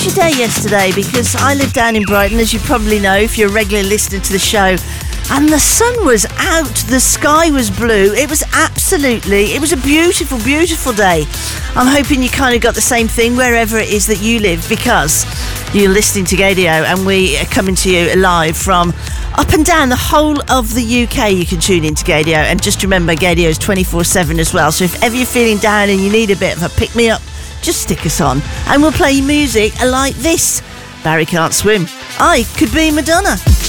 your day yesterday? Because I live down in Brighton, as you probably know if you're a regular listener to the show, and the sun was out, the sky was blue. It was a beautiful, beautiful day. I'm hoping you kind of got the same thing wherever it is that you live, because you're listening to Gaydio and we are coming to you live from up and down the whole of the UK. You can tune into Gaydio, and just remember, Gaydio is 24/7 as well. So if ever you're feeling down and you need a bit of a pick-me-up, just stick us on and we'll play music like this. Barry Can't Swim. I Could Be Madonna.